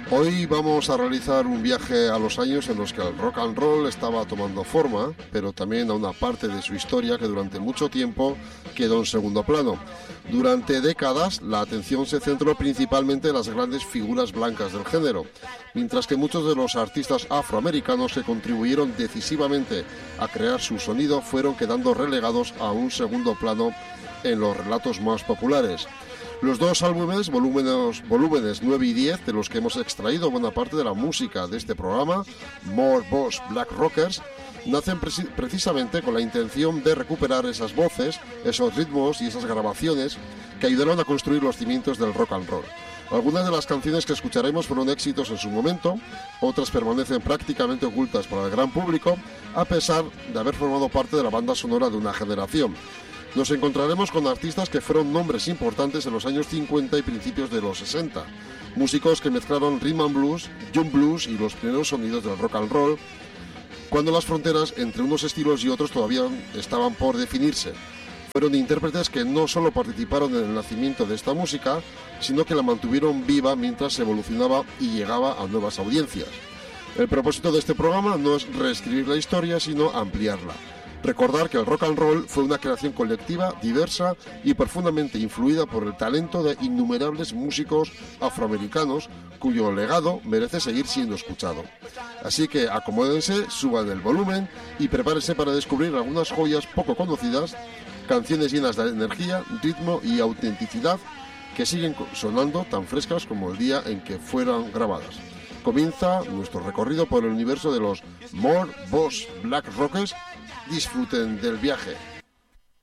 Hoy vamos a realizar un viaje a los años en los que el rock and roll estaba tomando forma, pero también a una parte de su historia que durante mucho tiempo quedó en segundo plano. Durante décadas, la atención se centró principalmente en las grandes figuras blancas del género, mientras que muchos de los artistas afroamericanos que contribuyeron decisivamente a crear su sonido fueron quedando relegados a un segundo plano en los relatos más populares. Los dos álbumes, volúmenes 9 y 10, de los que hemos extraído buena parte de la música de este programa, More Boss Black Rockers, nacen precisamente con la intención de recuperar esas voces, esos ritmos y esas grabaciones que ayudaron a construir los cimientos del rock and roll. Algunas de las canciones que escucharemos fueron éxitos en su momento, otras permanecen prácticamente ocultas para el gran público, a pesar de haber formado parte de la banda sonora de una generación. Nos encontraremos con artistas que fueron nombres importantes en los años 50 y principios de los 60, músicos que mezclaron rhythm and blues, jump blues y los primeros sonidos del rock and roll, cuando las fronteras entre unos estilos y otros todavía estaban por definirse. Fueron intérpretes que no solo participaron en el nacimiento de esta música, sino que la mantuvieron viva mientras evolucionaba y llegaba a nuevas audiencias. El propósito de este programa no es reescribir la historia, sino ampliarla. Recordar que el rock and roll fue una creación colectiva, diversa y profundamente influida por el talento de innumerables músicos afroamericanos cuyo legado merece seguir siendo escuchado. Así que acomódense, suban el volumen y prepárense para descubrir algunas joyas poco conocidas, canciones llenas de energía, ritmo y autenticidad que siguen sonando tan frescas como el día en que fueron grabadas. Comienza nuestro recorrido por el universo de los More Boss Black Rockers. Disfruten del viaje.